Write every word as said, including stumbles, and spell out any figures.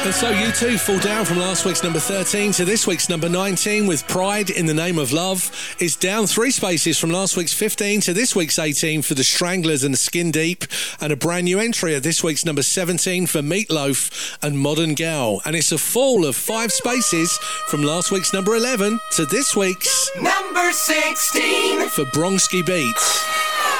And so you too fall down from last week's number thirteen to this week's number nineteen with Pride in the Name of Love. It's down three spaces from last week's fifteen to this week's eighteen for the Stranglers and Skin Deep, and a brand new entry at this week's number seventeen for Meatloaf and Modern Gal. And it's a fall of five spaces from last week's number eleven to this week's number sixteen for Bronski Beat.